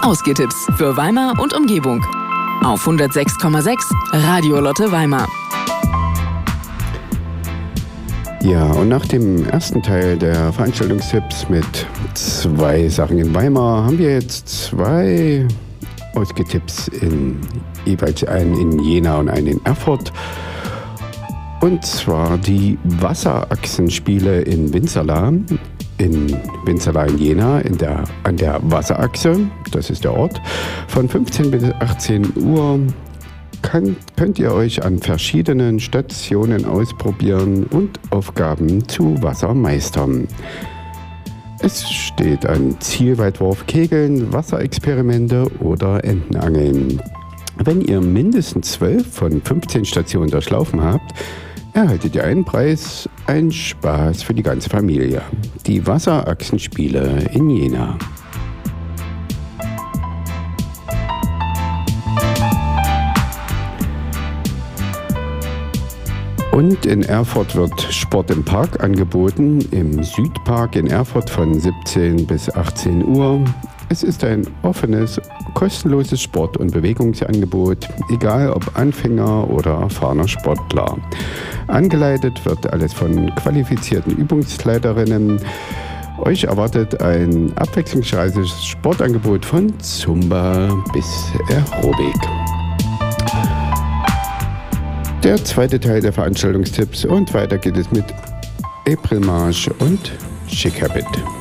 Ausgehtipps für Weimar und Umgebung. Auf 106,6 Radio Lotte Weimar. Ja, und nach dem ersten Teil der Veranstaltungstipps mit 2 Sachen in Weimar haben wir jetzt 2 Ausgetipps, jeweils einen in Jena und einen in Erfurt. Und zwar die Wasserachsenspiele in Winzerla. In Winzerla in Jena, an der Wasserachse, das ist der Ort, von 15 bis 18 Uhr könnt ihr euch an verschiedenen Stationen ausprobieren und Aufgaben zu Wasser meistern. Es steht an Zielweitwurf, Kegeln, Wasserexperimente oder Entenangeln. Wenn ihr mindestens 12 von 15 Stationen durchlaufen habt, erhaltet ihr einen Preis, ein Spaß für die ganze Familie. Die Wasserachsenspiele in Jena. Und in Erfurt wird Sport im Park angeboten, im Südpark in Erfurt von 17 bis 18 Uhr. Es ist ein offenes, kostenloses Sport- und Bewegungsangebot, egal ob Anfänger oder erfahrener Sportler. Angeleitet wird alles von qualifizierten Übungsleiterinnen. Euch erwartet ein abwechslungsreiches Sportangebot von Zumba bis Aerobic. Der zweite Teil der Veranstaltungstipps und weiter geht es mit April March und Chic Habit.